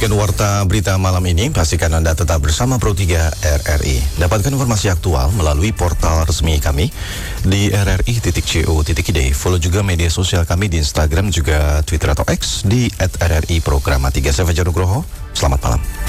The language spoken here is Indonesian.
Demikian warta berita malam ini. Pastikan Anda tetap bersama Pro 3 RRI. Dapatkan informasi aktual melalui portal resmi kami di rri.co.id. Follow juga media sosial kami di Instagram juga Twitter atau X di @RRI Programa 3. Saya Fajar Nugroho. Selamat malam.